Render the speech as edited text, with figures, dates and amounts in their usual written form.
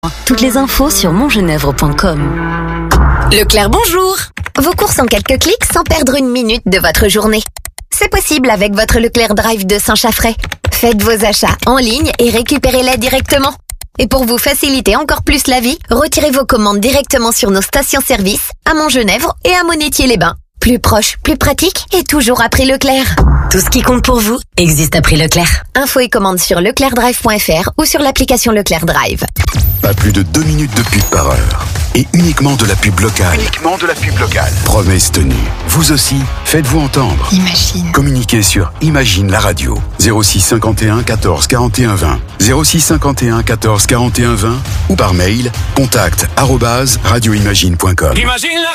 Toutes les infos sur montgenèvre.com. Leclerc, bonjour. Vos courses en quelques clics sans perdre une minute de votre journée. C'est possible avec votre Leclerc Drive de Saint-Chaffray. Faites vos achats en ligne et récupérez-les directement. Et pour vous faciliter encore plus la vie, retirez vos commandes directement sur nos stations-service à Montgenèvre et à Monétier-les-Bains. Plus proche, plus pratique et toujours à prix Leclerc. Tout ce qui compte pour vous existe à prix Leclerc. Infos et commandes sur leclercdrive.fr ou sur l'application Leclerc Drive. Pas plus de 2 minutes de pub par heure. Et uniquement de la pub locale. Promesse tenue. Vous aussi, faites-vous entendre. Imagine. Communiquez sur Imagine la radio. 06 51 14 41 20. 06 51 14 41 20. Ou par mail, contact@radioimagine.com. Imagine la